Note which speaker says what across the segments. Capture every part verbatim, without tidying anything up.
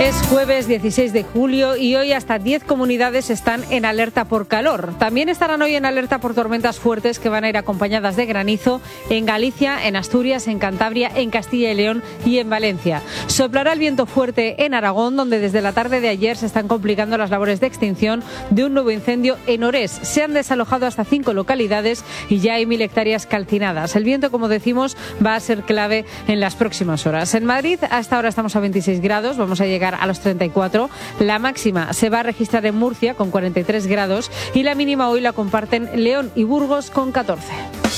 Speaker 1: Es jueves dieciséis de julio y hoy hasta diez comunidades están en alerta por calor. También estarán hoy en alerta por tormentas fuertes que van a ir acompañadas de granizo en Galicia, en Asturias, en Cantabria, en Castilla y León y en Valencia. Soplará el viento fuerte en Aragón, donde desde la tarde de ayer se están complicando las labores de extinción de un nuevo incendio en Orés. Se han desalojado hasta cinco localidades y ya hay mil hectáreas calcinadas. El viento, como decimos, va a ser clave en las próximas horas. En Madrid, hasta ahora estamos a veintiséis grados, vamos a llegar a los treinta y cuatro. La máxima se va a registrar en Murcia con cuarenta y tres grados y la mínima hoy la comparten León y Burgos con catorce.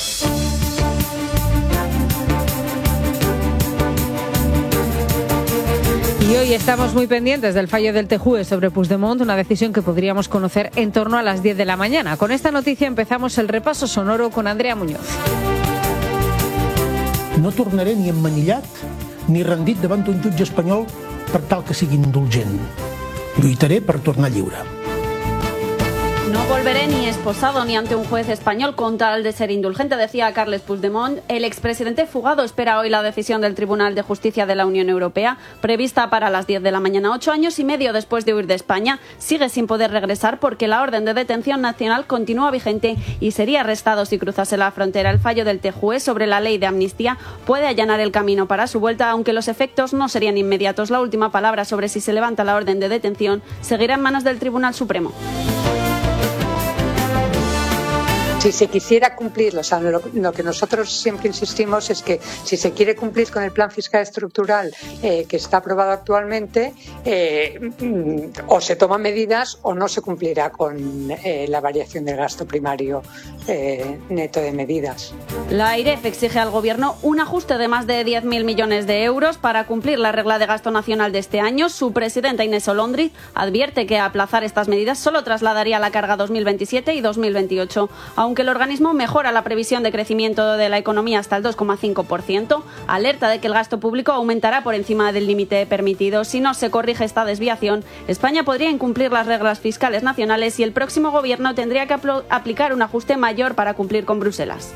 Speaker 1: Y hoy estamos muy pendientes del fallo del T J U E sobre Puigdemont, una decisión que podríamos conocer en torno a las diez de la mañana. Con esta noticia empezamos el repaso sonoro con Andrea Muñoz.
Speaker 2: No tornaré ni emmanillat ni rendit davant un jutge espanyol per tal que sigui indulgent. Lluitaré per tornar lliure.
Speaker 3: No volveré ni esposado ni ante un juez español con tal de ser indulgente, decía Carles Puigdemont. El expresidente fugado espera hoy la decisión del Tribunal de Justicia de la Unión Europea, prevista para las diez de la mañana. Ocho años y medio después de huir de España, sigue sin poder regresar porque la orden de detención nacional continúa vigente y sería arrestado si cruzase la frontera. El fallo del T J U E sobre la ley de amnistía puede allanar el camino para su vuelta, aunque los efectos no serían inmediatos. La última palabra sobre si se levanta la orden de detención seguirá en manos del Tribunal Supremo.
Speaker 4: Si se quisiera cumplir, o sea, lo, lo que nosotros siempre insistimos es que si se quiere cumplir con el plan fiscal estructural eh, que está aprobado actualmente, eh, o se toman medidas o no se cumplirá con eh, la variación del gasto primario eh, neto de medidas.
Speaker 3: La AIREF exige al Gobierno un ajuste de más de diez mil millones de euros para cumplir la regla de gasto nacional de este año. Su presidenta Inés Olondriz advierte que aplazar estas medidas solo trasladaría la carga dos mil veintisiete y dos mil veintiocho. Aunque el organismo mejora la previsión de crecimiento de la economía hasta el dos coma cinco por ciento, alerta de que el gasto público aumentará por encima del límite permitido. Si no se corrige esta desviación, España podría incumplir las reglas fiscales nacionales y el próximo Gobierno tendría que apl- aplicar un ajuste mayor para cumplir con Bruselas.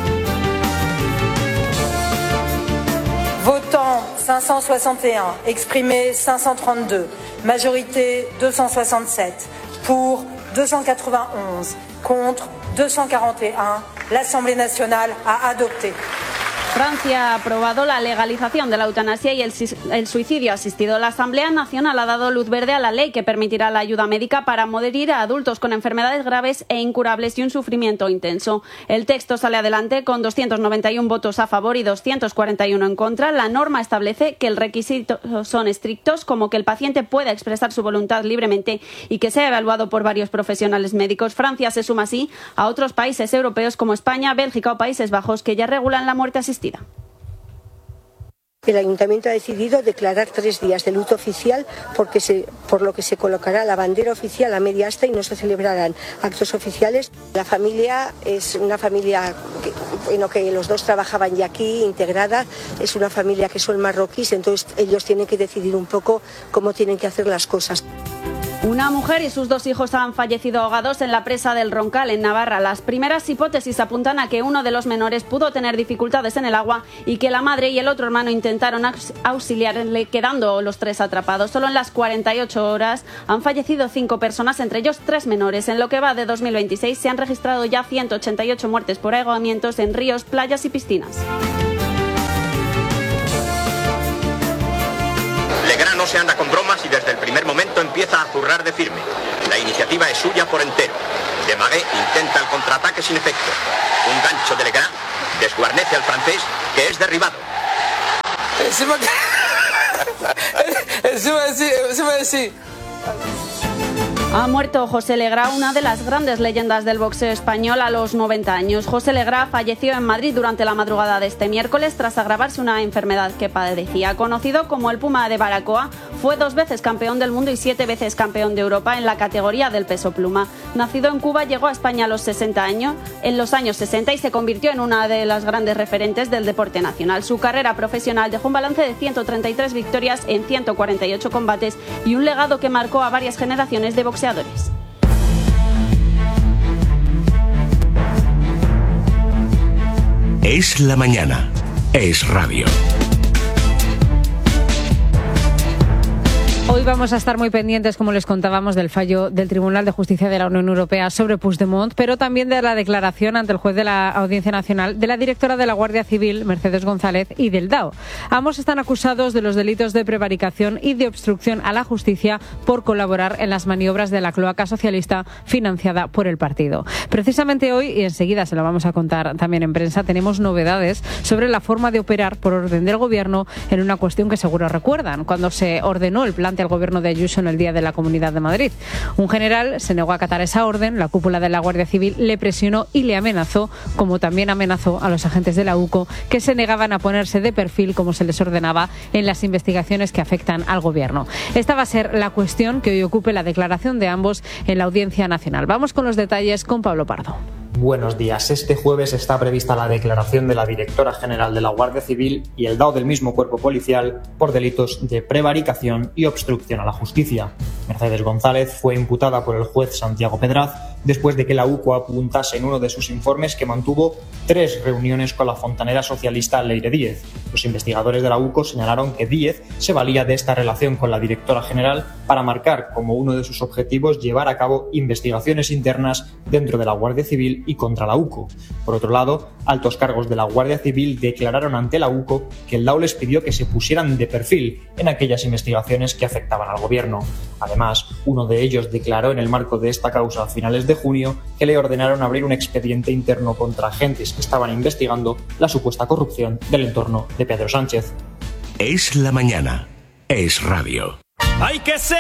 Speaker 5: Votant cinq cent soixante et un, exprimé cinq cent trente-deux, majorité deux cent soixante-sept, pour deux cent quatre-vingt-onze, contre deux cent quarante et un, l'Assemblée nationale a adopté.
Speaker 3: Francia ha aprobado la legalización de la eutanasia y el, el suicidio asistido. La Asamblea Nacional ha dado luz verde a la ley que permitirá la ayuda médica para morir a adultos con enfermedades graves e incurables y un sufrimiento intenso. El texto sale adelante con doscientos noventa y uno votos a favor y doscientos cuarenta y uno en contra. La norma establece que el requisito son estrictos, como que el paciente pueda expresar su voluntad libremente y que sea evaluado por varios profesionales médicos. Francia se suma así a otros países europeos como España, Bélgica o Países Bajos que ya regulan la muerte asistida.
Speaker 6: El Ayuntamiento ha decidido declarar tres días de luto oficial porque se, por lo que se colocará la bandera oficial a media asta y no se celebrarán actos oficiales. La familia es una familia que, bueno, que los dos trabajaban ya aquí, integrada, es una familia que son marroquíes, entonces ellos tienen que decidir un poco cómo tienen que hacer las cosas.
Speaker 3: Una mujer y sus dos hijos han fallecido ahogados en la presa del Roncal, en Navarra. Las primeras hipótesis apuntan a que uno de los menores pudo tener dificultades en el agua y que la madre y el otro hermano intentaron auxiliarle, quedando los tres atrapados. Solo en las cuarenta y ocho horas han fallecido cinco personas, entre ellos tres menores. En lo que va de dos mil veintiséis se han registrado ya ciento ochenta y ocho muertes por ahogamientos en ríos, playas y piscinas.
Speaker 7: Legrand no se anda con bromas y desde el primer momento empieza a zurrar de firme. La iniciativa es suya por entero. Desmarais intenta el contraataque sin efecto. Un gancho de Legrand desguarnece al francés, que es derribado.
Speaker 3: Ha muerto José Legrá, una de las grandes leyendas del boxeo español, a los noventa años. José Legrá falleció en Madrid durante la madrugada de este miércoles tras agravarse una enfermedad que padecía. Conocido como el Puma de Baracoa, fue dos veces campeón del mundo y siete veces campeón de Europa en la categoría del peso pluma. Nacido en Cuba, llegó a España a los sesenta años, en los años sesenta y se convirtió en una de las grandes referentes del deporte nacional. Su carrera profesional dejó un balance de ciento treinta y tres victorias en ciento cuarenta y ocho combates y un legado que marcó a varias generaciones de boxeadores.
Speaker 8: Es la mañana. Es radio.
Speaker 1: Hoy vamos a estar muy pendientes, como les contábamos, del fallo del Tribunal de Justicia de la Unión Europea sobre Puigdemont, pero también de la declaración ante el juez de la Audiencia Nacional de la directora de la Guardia Civil, Mercedes González, y del D A O. Ambos están acusados de los delitos de prevaricación y de obstrucción a la justicia por colaborar en las maniobras de la cloaca socialista financiada por el partido. Precisamente hoy, y enseguida se lo vamos a contar también en prensa, tenemos novedades sobre la forma de operar por orden del Gobierno en una cuestión que seguro recuerdan, cuando se ordenó el plan al Gobierno de Ayuso en el Día de la Comunidad de Madrid. Un general se negó a acatar esa orden, la cúpula de la Guardia Civil le presionó y le amenazó, como también amenazó a los agentes de la U C O, que se negaban a ponerse de perfil como se les ordenaba en las investigaciones que afectan al Gobierno. Esta va a ser la cuestión que hoy ocupe la declaración de ambos en la Audiencia Nacional. Vamos con los detalles con Pablo Pardo.
Speaker 8: Buenos días. Este jueves está prevista la declaración de la directora general de la Guardia Civil y el D A O del mismo cuerpo policial por delitos de prevaricación y obstrucción a la justicia. Mercedes González fue imputada por el juez Santiago Pedraz después de que la U C O apuntase en uno de sus informes que mantuvo tres reuniones con la fontanera socialista Leire Díez. Los investigadores de la U C O señalaron que Díez se valía de esta relación con la directora general para marcar como uno de sus objetivos llevar a cabo investigaciones internas dentro de la Guardia Civil y contra la U C O. Por otro lado, altos cargos de la Guardia Civil declararon ante la U C O que el D A O les pidió que se pusieran de perfil en aquellas investigaciones que afectaban al Gobierno. Además, uno de ellos declaró en el marco de esta causa a finales de junio que le ordenaron abrir un expediente interno contra agentes que estaban investigando la supuesta corrupción del entorno de Pedro Sánchez.
Speaker 9: Es la mañana. Es radio.
Speaker 10: Hay que ser